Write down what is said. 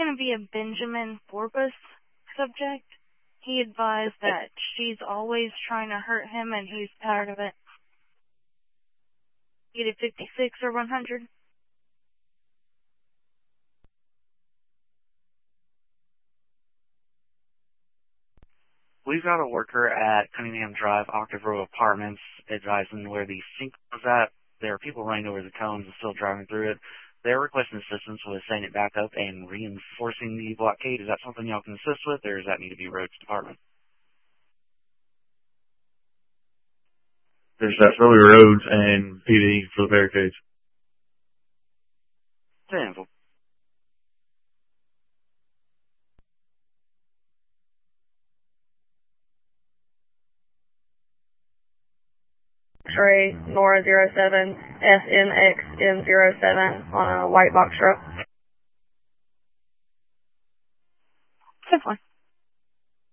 going to be a Benjamin Forbes subject. He advised that she's always trying to hurt him and he's tired of it. Either 56 or 100. We've got a worker at Cunningham Drive, Octave Row Apartments, advising where the sink was at. There are people running over the cones and still driving through it. They're requesting assistance with setting it back up and reinforcing the blockade. Is that something y'all can assist with, or does that need to be Roads Department? There's absolutely Roads and PD for the barricades. Simple. X-ray Nora 07 SNXN07 on a white box truck. 10-4.